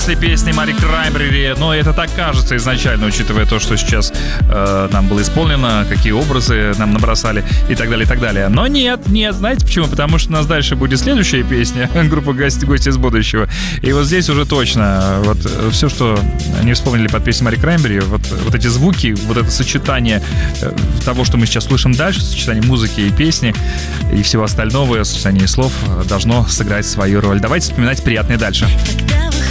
Песни Мари Краймбрери, но это так кажется изначально, учитывая то, что сейчас нам было исполнено, какие образы нам набросали и так далее, и так далее. Но нет, знаете почему? Потому что у нас дальше будет следующая песня группы «Гости из будущего». И вот здесь уже точно, вот все, что они вспомнили под песню Мари Краймбрери, вот эти звуки, вот это сочетание того, что мы сейчас слышим дальше, сочетание музыки и песни и всего остального, сочетание слов должно сыграть свою роль. Давайте вспоминать приятное дальше.